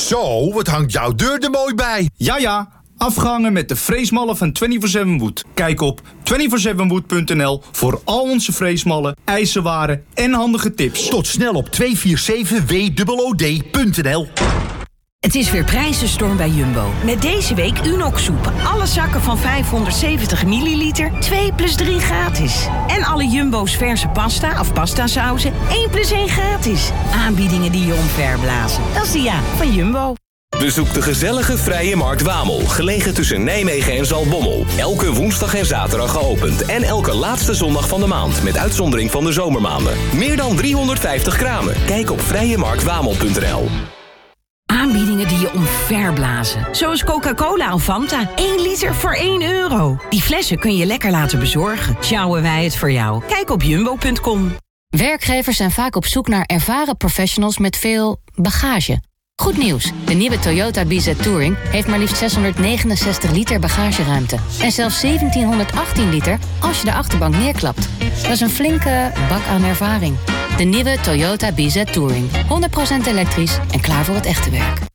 Zo, wat hangt jouw deur er mooi bij. Ja, afgehangen met de freesmallen van 24/7 Wood. Kijk op 247wood.nl voor al onze freesmallen, ijzerwaren en handige tips. Tot snel op 247WOOD.nl. Het is weer prijzenstorm bij Jumbo. Met deze week Unox soep. Alle zakken van 570 milliliter, 2 plus 3 gratis. En alle Jumbo's verse pasta of pastasauzen, 1 plus 1 gratis. Aanbiedingen die je omverblazen. Dat is de ja van Jumbo. Bezoek de gezellige Vrije Markt Wamel, gelegen tussen Nijmegen en Zaltbommel. Elke woensdag en zaterdag geopend en elke laatste zondag van de maand, met uitzondering van de zomermaanden. Meer dan 350 kramen. Kijk op vrijemarktwamel.nl. Aanbiedingen die je omverblazen. Zoals Coca-Cola of Fanta. 1 liter voor €1. Die flessen kun je lekker laten bezorgen. Sjouwen wij het voor jou. Kijk op jumbo.com. Werkgevers zijn vaak op zoek naar ervaren professionals met veel bagage. Goed nieuws, de nieuwe Toyota BZ Touring heeft maar liefst 669 liter bagageruimte. En zelfs 1718 liter als je de achterbank neerklapt. Dat is een flinke bak aan ervaring. De nieuwe Toyota BZ Touring. 100% elektrisch en klaar voor het echte werk.